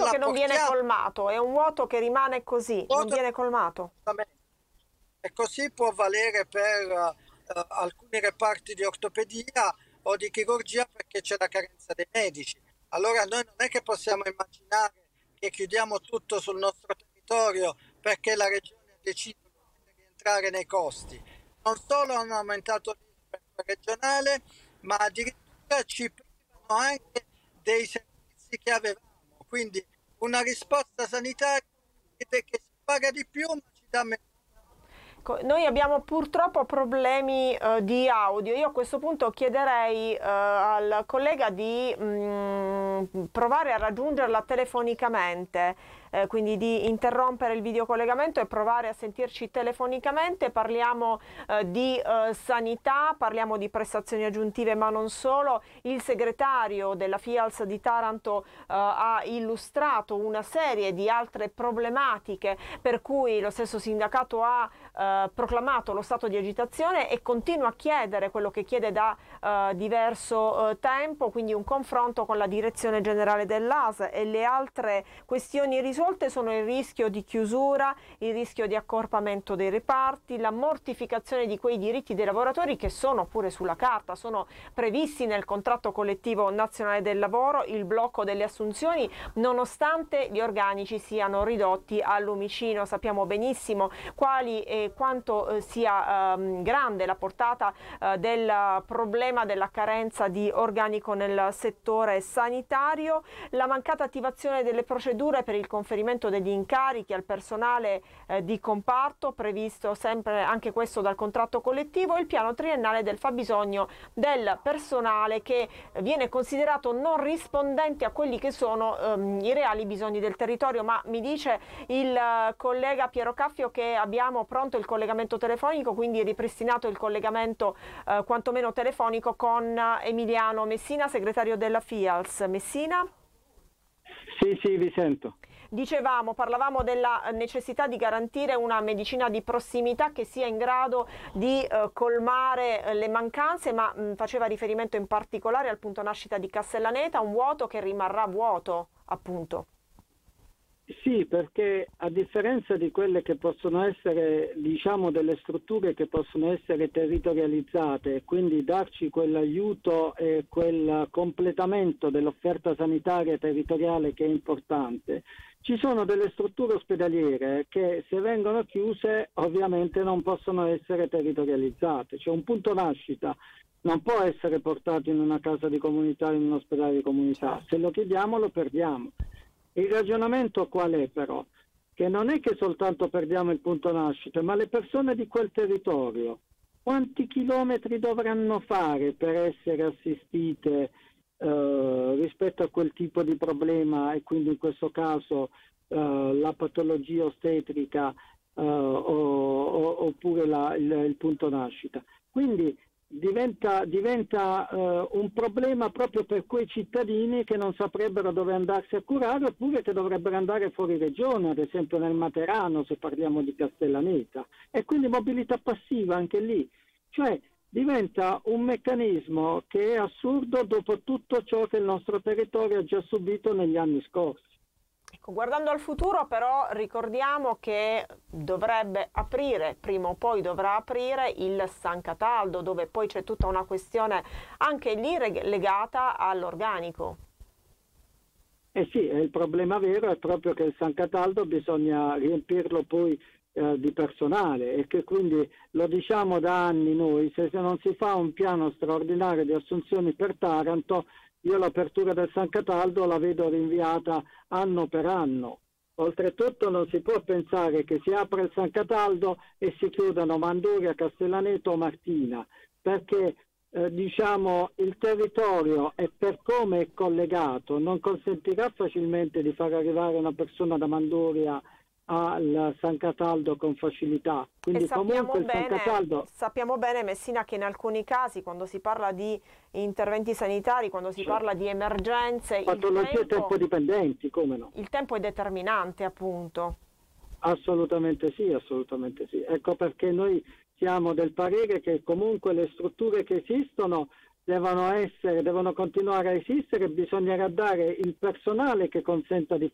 vuoto che non viene portiamo, colmato, è un vuoto che rimane così, non vuoto viene colmato. e così può valere per alcuni reparti di ortopedia o di chirurgia perché c'è la carenza dei medici. Allora noi non è che possiamo immaginare che chiudiamo tutto sul nostro territorio perché la regione ha deciso che deve rientrare nei costi. Non solo hanno aumentato l'IRPEF regionale, ma addirittura ci privano anche dei servizi che avevamo. Quindi una risposta sanitaria che si paga di più ma ci dà meno. Noi abbiamo purtroppo problemi di audio. Io a questo punto chiederei al collega di provare a raggiungerla telefonicamente, quindi di interrompere il videocollegamento e provare a sentirci telefonicamente. Parliamo di sanità, parliamo di prestazioni aggiuntive, ma non solo. Il segretario della FIALS di Taranto ha illustrato una serie di altre problematiche per cui lo stesso sindacato ha proclamato lo stato di agitazione e continua a chiedere quello che chiede da diverso tempo, quindi un confronto con la direzione generale dell'AS, e le altre questioni risolte sono il rischio di chiusura, il rischio di accorpamento dei reparti, la mortificazione di quei diritti dei lavoratori che sono pure sulla carta, sono previsti nel contratto collettivo nazionale del lavoro, il blocco delle assunzioni nonostante gli organici siano ridotti al lumicino. Sappiamo benissimo quali e quanto sia grande la portata del problema della carenza di organico nel settore sanitario, la mancata attivazione delle procedure per il conferimento degli incarichi al personale di comparto, previsto sempre anche questo dal contratto collettivo, e il piano triennale del fabbisogno del personale che viene considerato non rispondente a quelli che sono i reali bisogni del territorio. Ma mi dice il collega Piero Caffio che abbiamo pronto il collegamento telefonico, quindi ripristinato il collegamento quantomeno telefonico con Emiliano Messina, segretario della FIALS. Messina? Sì, sì, vi sento. Parlavamo della necessità di garantire una medicina di prossimità che sia in grado di colmare le mancanze, ma faceva riferimento in particolare al punto nascita di Castellaneta, un vuoto che rimarrà vuoto, appunto. Sì, perché a differenza di quelle che possono essere, diciamo, delle strutture che possono essere territorializzate e quindi darci quell'aiuto e quel completamento dell'offerta sanitaria territoriale che è importante, ci sono delle strutture ospedaliere che se vengono chiuse ovviamente non possono essere territorializzate, cioè un punto nascita non può essere portato in una casa di comunità, in un ospedale di comunità, se lo chiediamo lo perdiamo. Il ragionamento qual è però? Che non è che soltanto perdiamo il punto nascita, ma le persone di quel territorio, quanti chilometri dovranno fare per essere assistite rispetto a quel tipo di problema, e quindi in questo caso la patologia ostetrica oppure il punto nascita. Quindi diventa un problema proprio per quei cittadini che non saprebbero dove andarsi a curare, oppure che dovrebbero andare fuori regione, ad esempio nel Materano, se parliamo di Castellaneta, e quindi mobilità passiva anche lì, cioè diventa un meccanismo che è assurdo dopo tutto ciò che il nostro territorio ha già subito negli anni scorsi. Guardando al futuro però ricordiamo che dovrebbe aprire, prima o poi dovrà aprire il San Cataldo, dove poi c'è tutta una questione anche lì legata all'organico. Eh sì, il problema vero è proprio che il San Cataldo bisogna riempirlo poi di personale, e che quindi lo diciamo da anni noi, se non si fa un piano straordinario di assunzioni per Taranto, io l'apertura del San Cataldo la vedo rinviata anno per anno. Oltretutto non si può pensare che si apra il San Cataldo e si chiudano Manduria, Castellaneto o Martina, perché diciamo il territorio e per come è collegato non consentirà facilmente di far arrivare una persona da Manduria al San Cataldo con facilità. Quindi E comunque il San Cataldo... sappiamo bene, Messina, che in alcuni casi, quando si parla di interventi sanitari, quando si parla di emergenze, patologie tempodipendenti, come no? Il tempo è determinante, appunto. Assolutamente sì, assolutamente sì. Ecco perché noi siamo del parere che comunque le strutture che esistono devono continuare a esistere, bisognerà dare il personale che consenta di